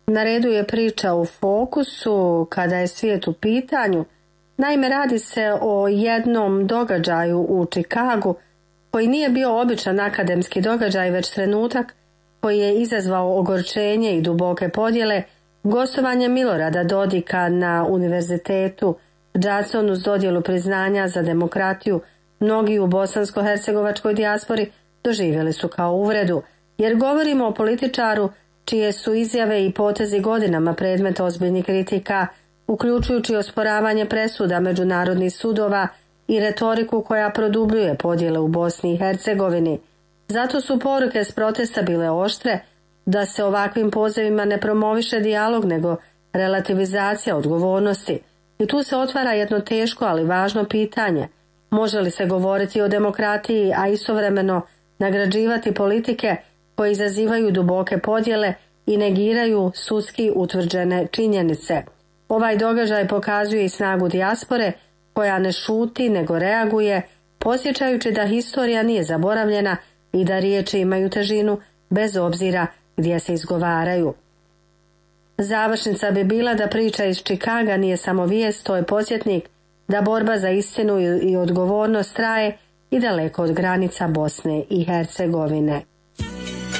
Na redu je priča u fokusu kada je svijet u pitanju. Naime, radi se o jednom događaju u Čikagu koji nije bio običan akademski događaj, već trenutak koji je izazvao ogorčenje i duboke podjele, gostovanje Milorada Dodika na univerzitetu Judson uz dodjelu priznanja za demokratiju mnogi u bosansko-hercegovačkoj dijaspori doživjeli su kao uvredu, jer govorimo o političaru čije su izjave i potezi godinama predmet ozbiljnih kritika, uključujući osporavanje presuda međunarodnih sudova i retoriku koja produbljuje podjele u Bosni i Hercegovini. Zato su poruke s protesta bile oštre, da se ovakvim pozivima ne promoviše dijalog nego relativizacija odgovornosti. I tu se otvara jedno teško, ali važno pitanje. Može li se govoriti o demokratiji, a istovremeno nagrađivati politike koje izazivaju duboke podjele i negiraju sudski utvrđene činjenice? Ovaj događaj pokazuje i snagu dijaspore koja ne šuti nego reaguje, podsjećajući da historija nije zaboravljena i da riječi imaju težinu bez obzira gdje se izgovaraju. Završnica bi bila da priča iz Čikaga nije samo vijest, to je podsjetnik da borba za istinu i odgovornost traje i daleko od granica Bosne i Hercegovine.